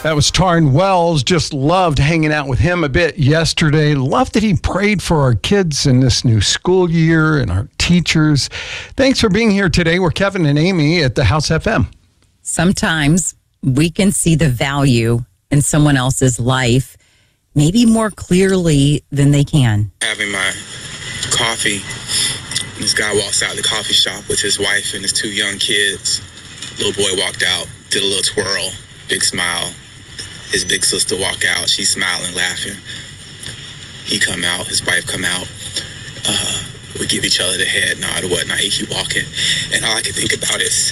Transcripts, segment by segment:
That was Taryn Wells. Just loved hanging out with him a bit yesterday. Loved that he prayed for our kids in this new school year and our teachers. Thanks for being here today. We're Kevin and Amy at the House FM. Sometimes we can see the value in someone else's life maybe more clearly than they can. Having my coffee, this guy walks out of the coffee shop with his wife and his 2 young kids. Little boy walked out, did a little twirl, big smile. His big sister walk out, she's smiling, laughing. He come out, his wife come out. We give each other the head nod or whatnot. He keep walking, and all I can think about is,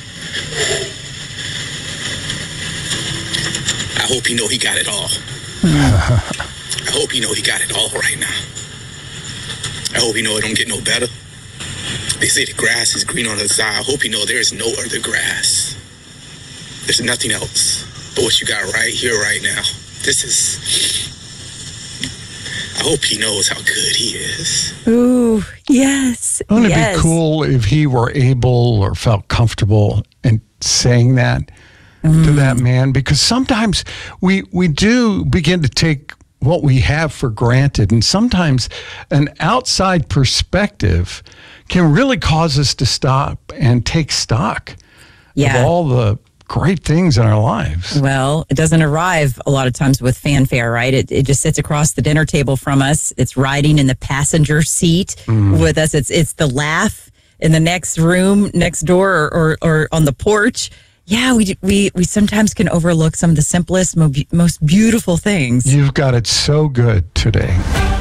I hope he know he got it all. I hope he know he got it all right now. I hope he know it don't get no better. They say the grass is green on the other side. I hope you know there is no other grass. There's nothing else but what you got right here, right now. I hope he knows how good he is. Ooh, yes. Wouldn't it be cool if he were able or felt comfortable in saying that to that man? Because sometimes we do begin to take what we have for granted. And sometimes an outside perspective can really cause us to stop and take stock of all the great things in our lives. Well, it doesn't arrive a lot of times with fanfare, right? It just sits across the dinner table from us. It's riding in the passenger seat with us. It's the laugh in the next room, next door, or on the porch. Yeah, we sometimes can overlook some of the simplest, most beautiful things. You've got it so good today.